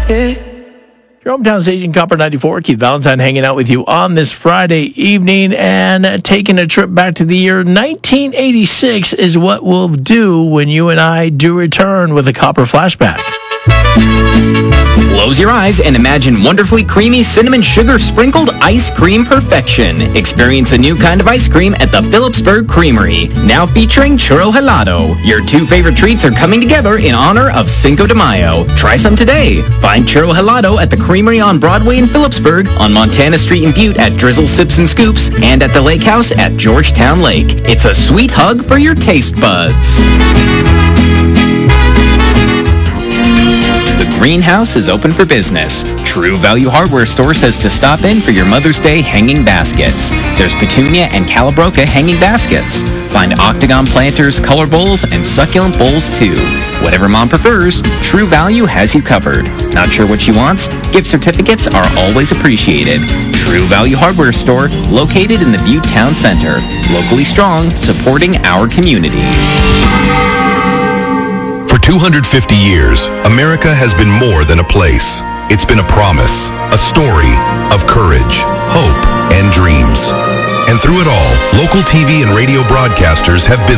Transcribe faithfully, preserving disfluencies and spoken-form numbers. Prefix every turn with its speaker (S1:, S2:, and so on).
S1: Yeah.
S2: Your hometown station, Copper ninety-four. Keith Valentine hanging out with you on this Friday evening and taking a trip back to the year nineteen eighty-six is what we'll do when you and I do return with a Copper flashback.
S3: Close your eyes and imagine wonderfully creamy cinnamon sugar sprinkled ice cream perfection. Experience a new kind of ice cream at the Phillipsburg Creamery, now featuring Churro Helado. Your two favorite treats are coming together in honor of Cinco de Mayo. Try some today. Find Churro Helado at the Creamery on Broadway in Phillipsburg, on Montana Street in Butte at Drizzle Sips and Scoops, and at the Lake House at Georgetown Lake. It's a sweet hug for your taste buds. The Greenhouse is open for business. True Value Hardware Store says to stop in for your Mother's Day hanging baskets. There's Petunia and Calabroca hanging baskets. Find octagon planters, color bowls, and succulent bowls too. Whatever mom prefers, True Value has you covered. Not sure what she wants? Gift certificates are always appreciated. True Value Hardware Store, located in the Butte Town Center. Locally strong, supporting our community.
S4: For two hundred fifty years, America has been more than a place. It's been a promise, a story of courage, hope, and dreams. And through it all, local T V and radio broadcasters have been